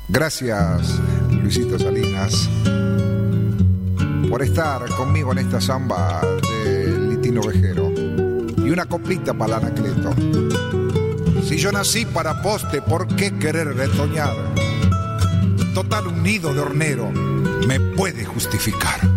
Gracias, Luisito Salinas, por estar conmigo en esta samba de Litino Vejero. Y una coplita para el Anacleto. Si yo nací para poste, ¿por qué querer retoñar? Total, un nido de hornero me puede justificar.